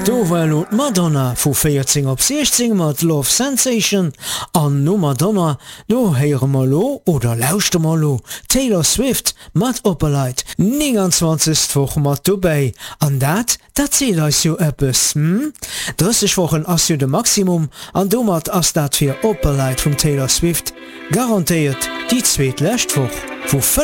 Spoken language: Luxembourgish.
Do war lot Madonna vu 14 op 16 mat Love Sensation an no Madonna, do heire malo oder lauschte malo Taylor Swift mat Opperleit 29 mat dobei an dat seet als jo Appes Dësech wochen ass jo de Maximum an do mat ass dat fir Opperleit vum Taylor Swift garantiiert die zweet lächtwoch wo